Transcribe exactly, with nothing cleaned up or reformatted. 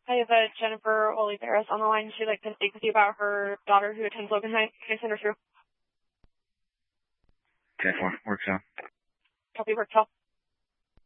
I have uh, Jennifer Oliveras on the line. She'd like to speak with you about her daughter who attends Logan High. Can I send her through? ten four, works out. Copy, works out.